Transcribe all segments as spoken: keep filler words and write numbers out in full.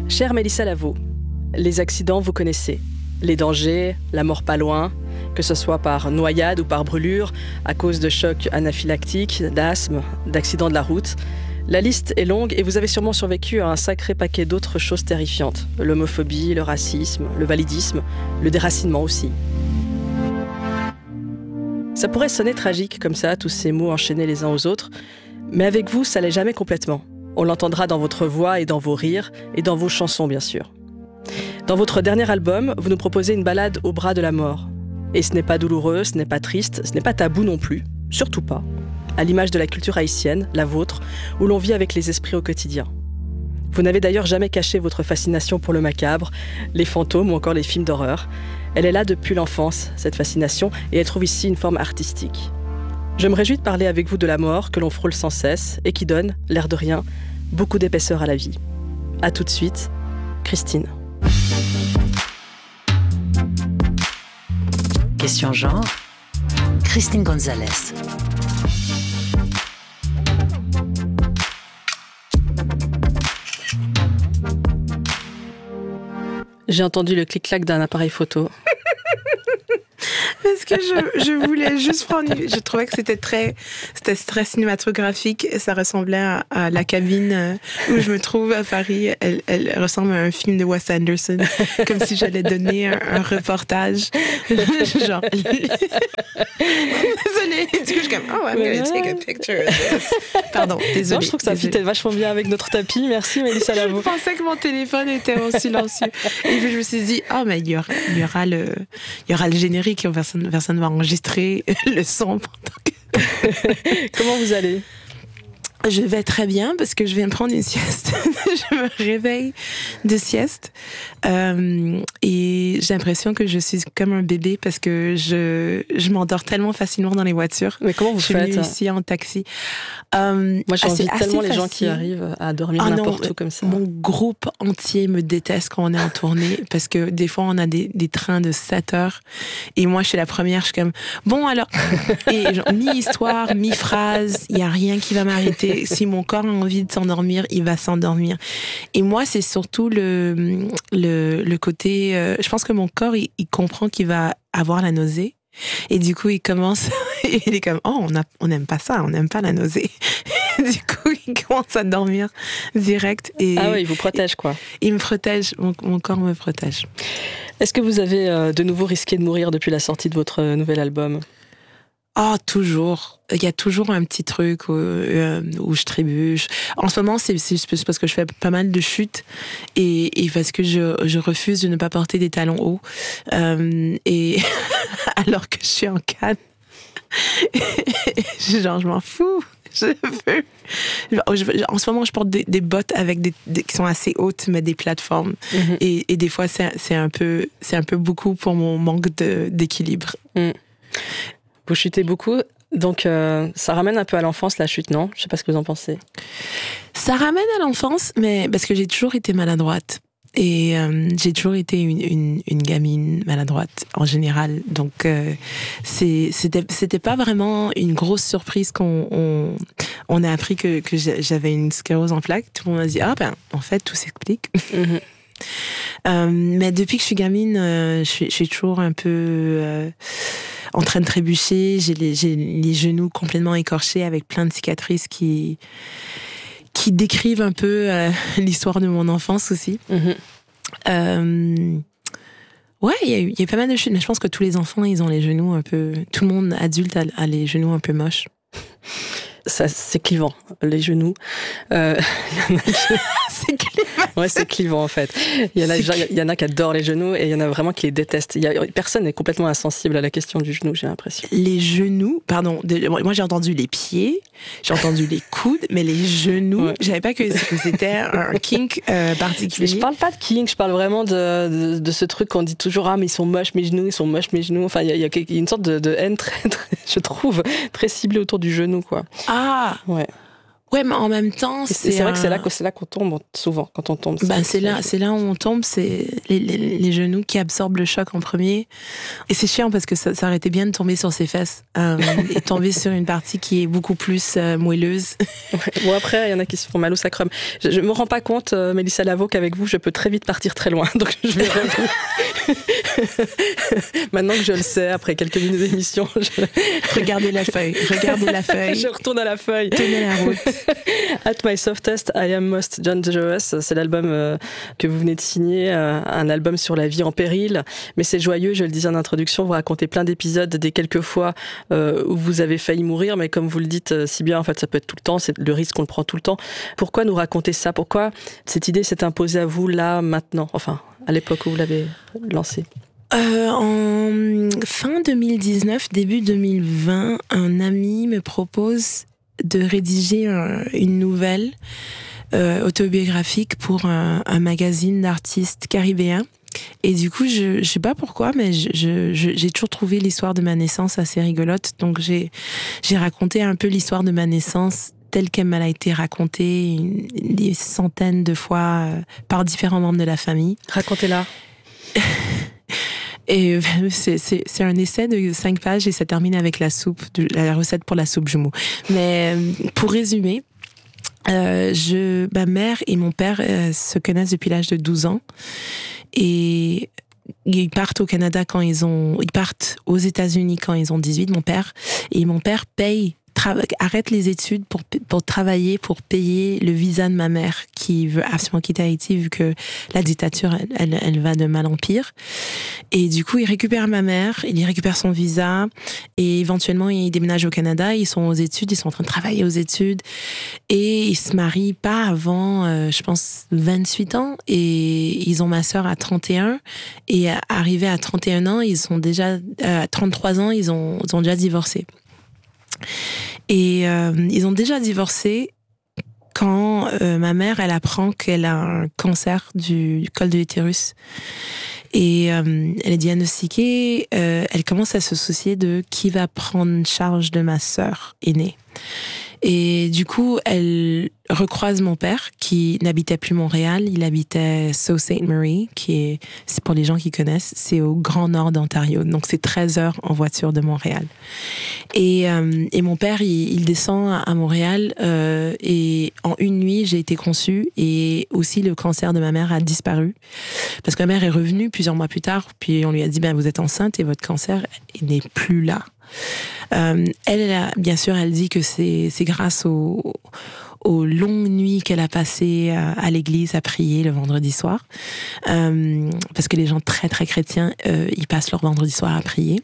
Chère Mélissa Lavo, les accidents, vous connaissez. Les dangers, la mort pas loin, que ce soit par noyade ou par brûlure, à cause de chocs anaphylactiques, d'asthme, d'accidents de la route. La liste est longue et vous avez sûrement survécu à un sacré paquet d'autres choses terrifiantes. L'homophobie, le racisme, le validisme, le déracinement aussi. Ça pourrait sonner tragique comme ça, tous ces mots enchaînés les uns aux autres, mais avec vous, ça l'est jamais complètement. On l'entendra dans votre voix et dans vos rires, et dans vos chansons bien sûr. Dans votre dernier album, vous nous proposez une balade au bras de la mort. Et ce n'est pas douloureux, ce n'est pas triste, ce n'est pas tabou non plus, surtout pas. À l'image de la culture haïtienne, la vôtre, où l'on vit avec les esprits au quotidien. Vous n'avez d'ailleurs jamais caché votre fascination pour le macabre, les fantômes ou encore les films d'horreur. Elle est là depuis l'enfance, cette fascination, et elle trouve ici une forme artistique. Je me réjouis de parler avec vous de la mort que l'on frôle sans cesse et qui donne, l'air de rien, beaucoup d'épaisseur à la vie. À tout de suite, Christine. Question genre, Christine Gonzalez. J'ai entendu le clic-clac d'un appareil photo. Parce que je, je voulais juste prendre... Je trouvais que c'était très, c'était très cinématographique. Ça ressemblait à, à la cabine où je me trouve à Paris. Elle, elle ressemble à un film de Wes Anderson. Comme si j'allais donner un, un reportage. Genre... Désolée. Du coup, je suis comme, oh, I'm going to take a picture of this. Pardon, désolée. Non, je trouve que ça fitait vachement bien avec notre tapis. Merci, Mélissa Lavo. Je pensais que mon téléphone était en silencieux. Et puis, je me suis dit, ah, oh, mais il y aura, il y aura le, il y aura le générique. Personne, personne va enregistrer le son pendant que... Comment vous allez ? Je vais très bien parce que je viens de prendre une sieste. Je me réveille de sieste euh, et j'ai l'impression que je suis comme un bébé parce que je, je m'endors tellement facilement dans les voitures. Mais comment vous je faites ? Je suis venue ici en taxi. Euh, Moi, j'envie tellement les facile. gens qui arrivent à dormir ah n'importe non, où comme ça. Mon groupe entier me déteste quand on est en tournée parce que des fois, on a des, des trains de sept heures et moi, je suis la première, je suis comme, bon alors, et genre, mi-histoire, mi-phrase, il n'y a rien qui va m'arrêter. Si mon corps a envie de s'endormir, il va s'endormir. Et moi, c'est surtout le, le, le côté... Euh, je pense que mon corps, il, il comprend qu'il va avoir la nausée. Et du coup, il commence... il est comme, oh, on n'aime pas ça, on n'aime pas la nausée. Du coup, il commence à dormir direct. Et, ah oui, il vous protège, quoi. Il me protège, mon, mon corps me protège. Est-ce que vous avez euh, de nouveau risqué de mourir depuis la sortie de votre euh, nouvel album ? Ah, oh, toujours. Il y a toujours un petit truc où, euh, où je trébuche. En ce moment, c'est, c'est parce que je fais pas mal de chutes et, et parce que je, je refuse de ne pas porter des talons hauts. Euh, et alors que je suis en canne, genre, je m'en fous. Je veux. Je, en ce moment, je porte des, des bottes avec des, des, qui sont assez hautes, mais des plateformes. Mm-hmm. Et, et des fois, c'est, c'est, un peu, c'est un peu beaucoup pour mon manque de, d'équilibre. Mm. Vous chutez beaucoup, donc euh, ça ramène un peu à l'enfance, la chute, non ? Je ne sais pas ce que vous en pensez. Ça ramène à l'enfance, mais parce que j'ai toujours été maladroite. Et euh, j'ai toujours été une, une, une gamine maladroite, en général. Donc, euh, c'est, c'était, c'était pas vraiment une grosse surprise qu'on on, on a appris que, que j'avais une sclérose en plaques. Tout le monde a dit, ah ben, en fait, tout s'explique. Mm-hmm. euh, mais depuis que je suis gamine, euh, je, suis, je suis toujours un peu... Euh, en train de trébucher, j'ai les, j'ai les genoux complètement écorchés avec plein de cicatrices qui, qui décrivent un peu euh, l'histoire de mon enfance aussi. Mm-hmm. Euh, ouais, il y a eu, il y a eu pas mal de chutes, mais je pense que tous les enfants, ils ont les genoux un peu... Tout le monde adulte a, a les genoux un peu moches. Ça, c'est clivant, les genoux. Euh, c'est clivant. Ouais, c'est clivant en fait. Il y en a, il y en a qui adorent les genoux et il y en a vraiment qui les détestent. Il y a, personne n'est complètement insensible à la question du genou, j'ai l'impression. Les genoux, pardon, de, moi j'ai entendu les pieds, j'ai entendu les coudes, mais les genoux, ouais. Je savais pas que c'était un kink euh, particulier. Je parle pas de kink, je parle vraiment de, de, de ce truc qu'on dit toujours, ah mais ils sont moches mes genoux, ils sont moches mes genoux. Enfin, il y a, il y a une sorte de, de haine très, très, je trouve, très ciblée autour du genou, quoi. Ah ouais. Ouais, mais en même temps, c'est, c'est, c'est vrai un... que c'est là, c'est là qu'on tombe souvent, quand on tombe. Ben, c'est, c'est, là, c'est là où on tombe, c'est les, les, les genoux qui absorbent le choc en premier. Et c'est chiant parce que ça, ça aurait été bien de tomber sur ses fesses euh, et tomber sur une partie qui est beaucoup plus euh, moelleuse. Ouais. Bon, après, il y en a qui se font mal au sacrum. Je, je me rends pas compte, euh, Mélissa Lavo, qu'avec vous, je peux très vite partir très loin. Donc, je vais revenir. Maintenant que je le sais, après quelques minutes d'émission, je... regardez la feuille, regardez la feuille. Je retourne à la feuille. Tenez la route. At My Softest, I Am Most Dangerous, c'est l'album euh, que vous venez de signer, euh, un album sur la vie en péril, mais c'est joyeux, je le disais en introduction, vous racontez plein d'épisodes des quelques fois euh, où vous avez failli mourir, mais comme vous le dites euh, si bien, en fait, ça peut être tout le temps, c'est le risque qu'on le prend tout le temps. Pourquoi nous raconter ça ? Pourquoi cette idée s'est imposée à vous là, maintenant, enfin, à l'époque où vous l'avez lancée ? Euh, en fin deux mille dix-neuf, début deux mille vingt, un ami me propose de rédiger un, une nouvelle euh, autobiographique pour un, un magazine d'artistes caribéens. Et du coup, je, je sais pas pourquoi, mais je, je, je, j'ai toujours trouvé l'histoire de ma naissance assez rigolote. Donc, j'ai, j'ai raconté un peu l'histoire de ma naissance telle qu'elle m'a été racontée une, des centaines de fois euh, par différents membres de la famille. Racontez-la. Et c'est, c'est, c'est un essai de cinq pages et ça termine avec la soupe, de, la recette pour la soupe jumeau. Mais pour résumer, euh, je, ma mère et mon père euh, se connaissent depuis l'âge de douze ans et ils partent au Canada quand ils ont, ils partent aux États-Unis quand ils ont dix-huit, mon père, et mon père paye Tra- arrête les études pour, pour travailler, pour payer le visa de ma mère qui veut absolument quitter Haïti vu que la dictature, elle, elle, elle va de mal en pire. Et du coup, il récupère ma mère, il récupère son visa et éventuellement, il déménage au Canada. Ils sont aux études, ils sont en train de travailler aux études et ils se marient pas avant, euh, je pense, vingt-huit ans et ils ont ma sœur à trente et un et arrivés à trente et un ans, ils sont déjà, euh, à trente-trois ans, ils ont, ils ont déjà divorcé. Et euh, ils ont déjà divorcé quand euh, ma mère, elle apprend qu'elle a un cancer du col de l'utérus. Et euh, elle est diagnostiquée, euh, elle commence à se soucier de qui va prendre charge de ma sœur aînée. Et du coup, elle recroise mon père, qui n'habitait plus Montréal, il habitait Sault Ste. Marie, qui est, c'est pour les gens qui connaissent, c'est au grand nord d'Ontario, donc c'est treize heures en voiture de Montréal. Et, euh, et mon père, il, il descend à Montréal, euh, et en une nuit, j'ai été conçue, et aussi le cancer de ma mère a disparu, parce que ma mère est revenue plusieurs mois plus tard, puis on lui a dit, ben vous êtes enceinte et votre cancer il n'est plus là. Euh, elle, elle a, bien sûr, elle dit que c'est, c'est grâce au, aux longues nuits qu'elle a passées à, à l'église à prier le vendredi soir, euh, parce que les gens très très chrétiens, euh, ils passent leur vendredi soir à prier.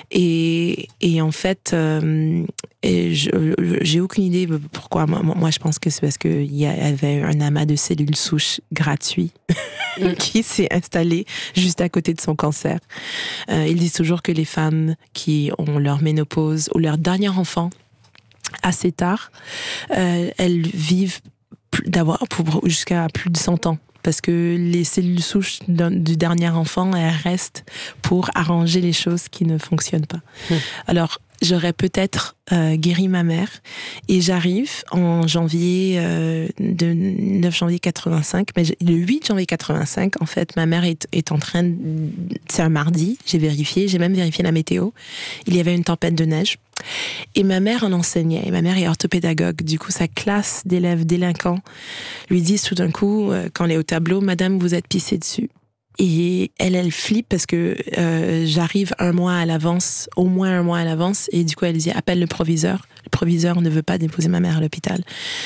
Et, et en fait, euh, et je, j'ai aucune idée pourquoi. Moi, moi, je pense que c'est parce qu'il y avait un amas de cellules souches gratuits qui s'est installé juste à côté de son cancer. Euh, ils disent toujours que les femmes qui ont leur ménopause ou leur dernier enfant assez tard, euh, elles vivent d'avoir pour, jusqu'à plus de cent ans. Parce que les cellules souches du dernier enfant, elles restent pour arranger les choses qui ne fonctionnent pas. Mmh. Alors, j'aurais peut-être euh, guéri ma mère et j'arrive en janvier, euh, de neuf janvier quatre-vingt-cinq, mais le huit janvier quatre-vingt-cinq, en fait, ma mère est, est en train de, c'est un mardi, j'ai vérifié, j'ai même vérifié la météo, il y avait une tempête de neige et ma mère en enseignait et ma mère est orthopédagogue, du coup sa classe d'élèves délinquants lui disent tout d'un coup, euh, quand elle est au tableau, madame vous êtes pissée dessus. Et elle, elle flippe parce que euh, j'arrive un mois à l'avance, au moins un mois à l'avance, et du coup elle dit appelle le proviseur. Le proviseur ne veut pas déposer ma mère à l'hôpital.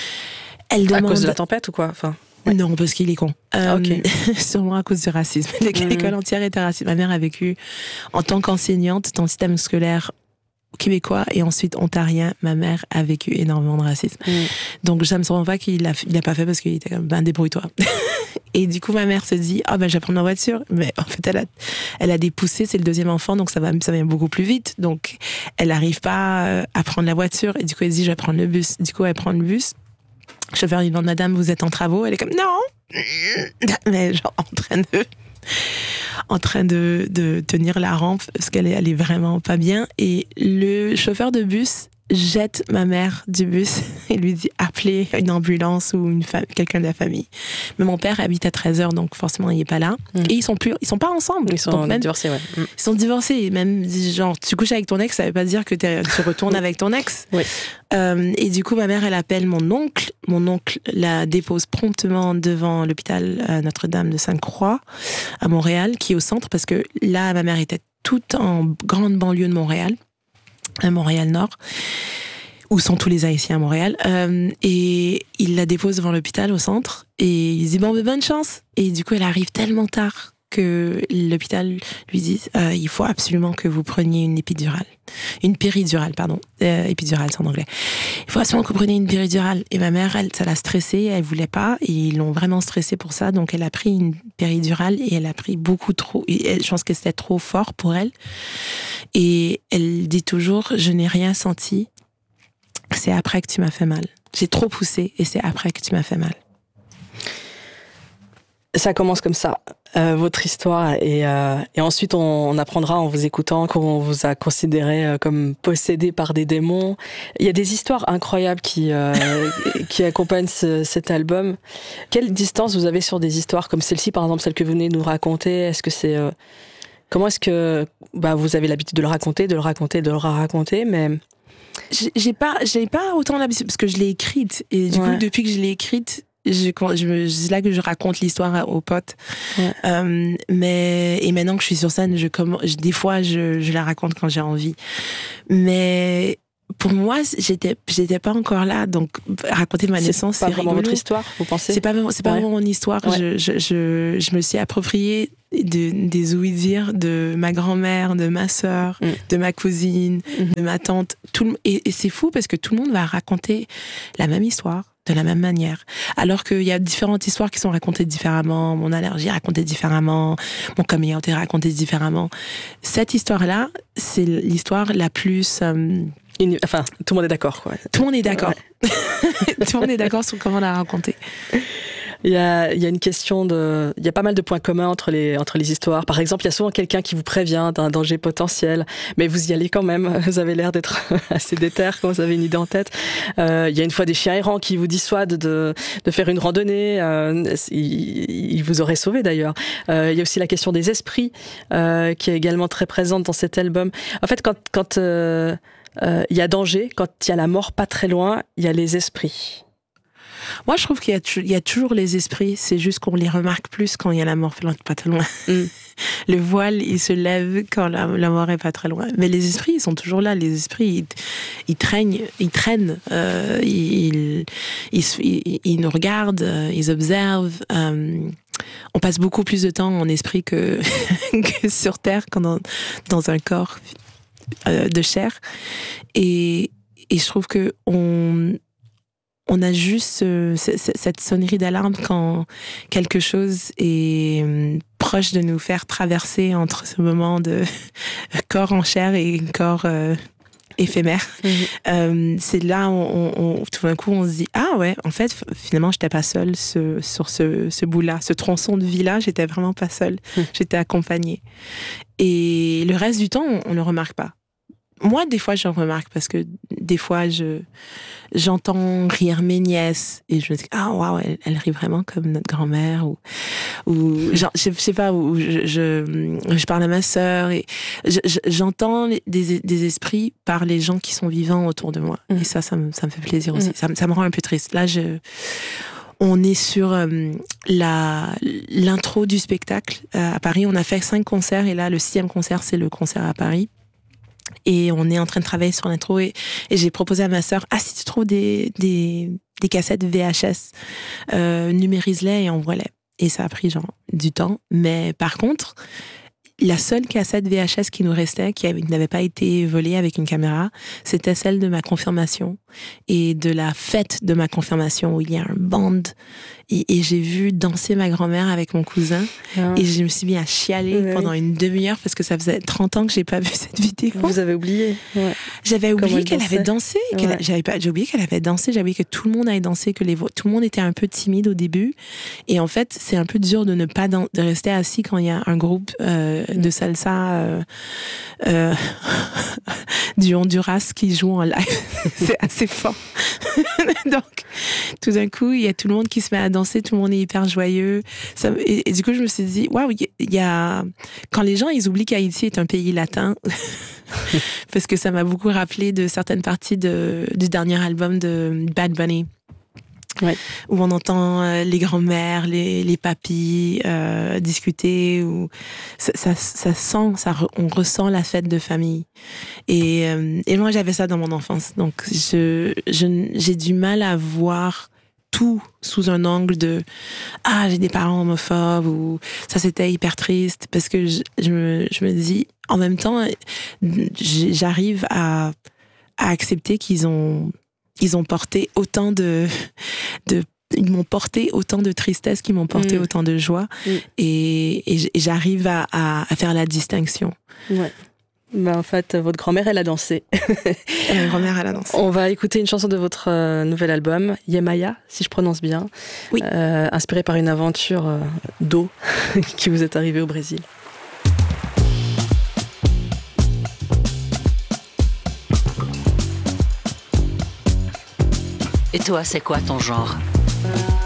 Elle demande... À cause de la tempête ou quoi, enfin, ouais. Non, parce qu'il est con. Euh, okay. Sûrement à cause du racisme. L'école mmh. entière était raciste. Ma mère a vécu en tant qu'enseignante dans le système scolaire québécois et ensuite ontarien. Ma mère a vécu énormément de racisme. Mmh. Donc ça me semble pas qu'il l'a, il l'a pas fait parce qu'il était comme ben débrouille-toi. Et du coup ma mère se dit ah oh, ben je vais prendre ma voiture, mais en fait elle a elle a des poussées, c'est le deuxième enfant donc ça va ça vient beaucoup plus vite, donc elle n'arrive pas à prendre la voiture et du coup elle dit je vais prendre le bus. Du coup elle prend le bus. Le chauffeur lui demande madame vous êtes en travaux, elle est comme non, mais genre en train de en train de, de tenir la rampe parce qu'elle est, elle est vraiment pas bien et le chauffeur de bus jette ma mère du bus et lui dit appelez une ambulance ou une fa- quelqu'un de la famille. Mais mon père habite à treize heures, donc forcément il est pas là. Mm. Et ils sont plus, ils sont pas ensemble. Ils sont donc même, divorcés, ouais. Mm. Ils sont divorcés. Même genre tu couches avec ton ex, ça veut pas dire que tu retournes avec ton ex. Oui. Euh, et du coup ma mère elle appelle mon oncle. Mon oncle la dépose promptement devant l'hôpital Notre-Dame de Sainte-Croix à Montréal, qui est au centre, parce que là ma mère était toute en grande banlieue de Montréal, à Montréal-Nord, où sont tous les Haïtiens à Montréal, euh, et il la dépose devant l'hôpital au centre, et il dit bon, ben, bonne chance. Et du coup, elle arrive tellement tard que l'hôpital lui dit euh, il faut absolument que vous preniez une épidurale, une péridurale, pardon, euh, épidurale c'est en anglais. Il faut absolument que vous preniez une péridurale. Et ma mère, elle, ça l'a stressée, elle voulait pas, et ils l'ont vraiment stressée pour ça, donc elle a pris une péridurale et elle a pris beaucoup trop. Et je pense que c'était trop fort pour elle. Et elle dit toujours je n'ai rien senti. C'est après que tu m'as fait mal. J'ai trop poussé et c'est après que tu m'as fait mal. Ça commence comme ça, euh, votre histoire, et, euh, et ensuite on, on apprendra en vous écoutant qu'on vous a considéré euh, comme possédé par des démons. Il y a des histoires incroyables qui, euh, qui accompagnent ce, cet album. Quelle distance vous avez sur des histoires comme celle-ci, par exemple, celle que vous venez de nous raconter? Est-ce que c'est... Euh, comment est-ce que bah, vous avez l'habitude de le raconter, de le raconter, de le raconter, mais... J'ai pas, j'ai pas autant l'habitude, parce que je l'ai écrite, et du ouais. coup, depuis que je l'ai écrite, Je, je, c'est là que je raconte l'histoire aux potes. Ouais. Euh, mais, et maintenant que je suis sur scène, je, je, des fois, je, je la raconte quand j'ai envie. Mais pour moi, j'étais, j'étais pas encore là. Donc, raconter ma naissance, c'est, c'est rigolo. C'est pas vraiment votre histoire, vous pensez? C'est pas, c'est pas ouais. vraiment mon histoire. Ouais. Je, je, je, je me suis appropriée de, des ouï-dire de ma grand-mère, de ma sœur, mm. de ma cousine, mm-hmm. de ma tante. Tout le, et, et c'est fou parce que tout le monde va raconter la même histoire de la même manière. Alors qu'il y a différentes histoires qui sont racontées différemment, mon allergie est racontée différemment, mon coming out est raconté différemment. Cette histoire-là, c'est l'histoire la plus... Euh, Enfin, tout le monde est d'accord, quoi. Tout le monde est d'accord. Ouais. Tout le monde est d'accord sur comment la raconter. Il y a, il y a une question de... Il y a pas mal de points communs entre les, entre les histoires. Par exemple, il y a souvent quelqu'un qui vous prévient d'un danger potentiel, mais vous y allez quand même. Vous avez l'air d'être assez déter quand vous avez une idée en tête. Euh, il y a une fois des chiens errants qui vous dissuadent de, de faire une randonnée. Euh, ils, ils vous auraient sauvé, d'ailleurs. Euh, il y a aussi la question des esprits, euh, qui est également très présente dans cet album. En fait, quand... quand euh, euh, il y a danger, quand il y a la mort pas très loin, il y a les esprits. Moi, je trouve qu'il y a, il y a toujours les esprits, c'est juste qu'on les remarque plus quand il y a la mort pas très loin. Mm. Le voile, il se lève quand la, la mort est pas très loin. Mais les esprits, ils sont toujours là. Les esprits, ils, ils traînent, ils traînent, euh, ils, ils, ils, ils nous regardent, euh, ils observent. Euh, on passe beaucoup plus de temps en esprit que, que sur Terre, quand dans, dans un corps euh, de chair. Et, et je trouve que on On a juste euh, cette sonnerie d'alarme quand quelque chose est euh, proche de nous faire traverser entre ce moment de corps en chair et corps euh, éphémère. Mmh. Euh, c'est là où on, on, tout d'un coup on se dit ah ouais, en fait finalement j'étais pas seule ce, sur ce, ce bout-là, ce tronçon de vie-là, j'étais vraiment pas seule, mmh. j'étais accompagnée. Et le reste du temps on, on ne remarque pas. Moi, des fois, j'en remarque parce que des fois, je, j'entends rire mes nièces et je me dis ah waouh, elle, elle rit vraiment comme notre grand-mère ou ou genre, je, je sais pas, ou je, je je parle à ma sœur et je, je, j'entends des des esprits par les gens qui sont vivants autour de moi. Mmh. Et ça, ça me ça me fait plaisir aussi. Mmh. Ça, ça me rend un peu triste. Là, je on est sur euh, la l'intro du spectacle euh, à Paris. On a fait cinq concerts et là, le sixième concert, c'est le concert à Paris. Et on est en train de travailler sur l'intro et, et j'ai proposé à ma sœur, ah si tu trouves des, des, des cassettes V H S, euh, numérise-les et envoie-les. Et ça a pris genre du temps. Mais par contre, la seule cassette V H S qui nous restait, qui, avait, qui n'avait pas été volée avec une caméra, c'était celle de ma confirmation et de la fête de ma confirmation où il y a un band et, et j'ai vu danser ma grand-mère avec mon cousin ah. et je me suis mis à chialer oui. pendant une demi-heure parce que ça faisait trente ans que j'ai pas vu cette vidéo. Vous avez oublié ouais. J'avais oublié qu'elle dansait. avait dansé. Qu'elle, ouais. j'avais pas, j'ai oublié qu'elle avait dansé. J'avais oublié que tout le monde avait dansé, que les, tout le monde était un peu timide au début. Et en fait, c'est un peu dur de ne pas dan- de rester assis quand il y a un groupe euh, mm. de salsa euh, euh, du Honduras qui joue en live. C'est assez fort. Donc, tout d'un coup, il y a tout le monde qui se met à danser, tout le monde est hyper joyeux. Ça, et, et du coup, je me suis dit, waouh, il y a quand les gens ils oublient qu'Haïti est un pays latin. Parce que ça m'a beaucoup rappelé de certaines parties de, du dernier album de Bad Bunny. Ouais. Où on entend euh, les grands-mères, les, les papis euh, discuter, où ça, ça, ça sent, ça, on ressent la fête de famille. Et, euh, et moi, j'avais ça dans mon enfance. Donc, je, je, j'ai du mal à voir tout sous un angle de « Ah, j'ai des parents homophobes » ou « Ça, c'était hyper triste ». Parce que je, je, me, je me dis, en même temps, j'arrive à, à accepter qu'ils ont... Ils ont porté autant de, de, ils m'ont porté autant de tristesse qu'ils m'ont porté mmh. autant de joie. Mmh. Et, et j'arrive à, à, à faire la distinction. Ouais. Ben, en fait, votre grand-mère, elle a dansé. Ma grand-mère, elle a dansé. On va écouter une chanson de votre euh, nouvel album, Yemaya, si je prononce bien. Oui. Euh, inspirée par une aventure euh, d'eau qui vous est arrivée au Brésil. Et toi, c'est quoi ton genre ?